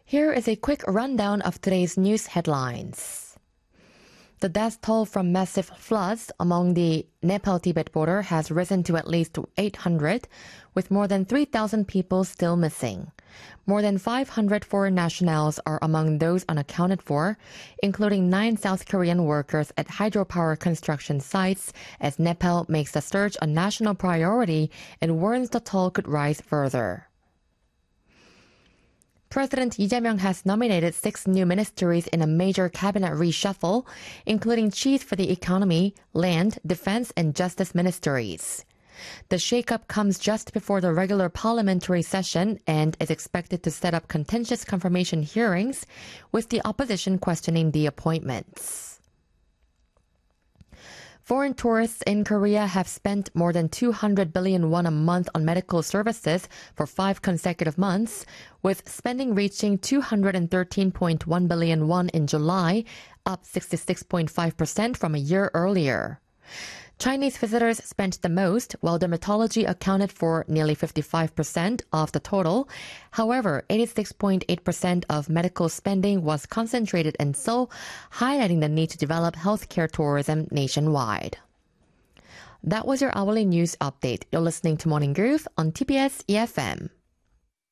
Here is a quick rundown of today's news headlines. The death toll from massive floods along the Nepal-Tibet border has risen to at least 800, with more than 3,000 people still missing. More than 500 foreign nationals are among those unaccounted for, including 9 South Korean workers at hydropower construction sites, as Nepal makes the surge a national priority and warns the toll could rise further. President Lee Jae-myung has nominated 6 new ministries in a major cabinet reshuffle, including chiefs for the economy, land, defense, and justice ministries. The shakeup comes just before the regular parliamentary session and is expected to set up contentious confirmation hearings, with the opposition questioning the appointments. Foreign tourists in Korea have spent more than 200 billion won a month on medical services for 5 consecutive months, with spending reaching 213.1 billion won in July, up 66.5% from a year earlier. Chinese visitors spent the most, while dermatology accounted for nearly 55% of the total. However, 86.8% of medical spending was concentrated in Seoul, highlighting the need to develop healthcare tourism nationwide. That was your hourly news update. You're listening to Morning Groove on TBS EFM.